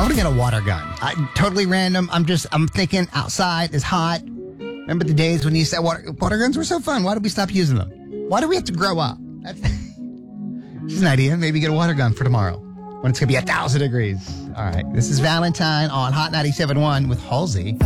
want to get a water gun. Totally random. I'm thinking outside is hot. Remember the days when you said water guns were so fun? Why did we stop using them? Why do we have to grow up? That's an idea. Maybe get a water gun for tomorrow when it's going to be 1,000 degrees. All right. This is Valentine on Hot 97.1 with Halsey.